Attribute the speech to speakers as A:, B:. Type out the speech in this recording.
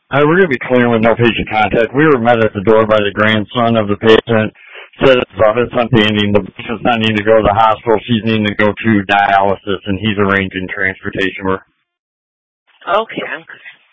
A: We're going to be clear with no patient contact. We were met at the door by the grandson of the patient. Said it's unpending. The patient's not needing to go to the hospital. She's needing to go to dialysis, and he's arranging transportation.
B: Okay.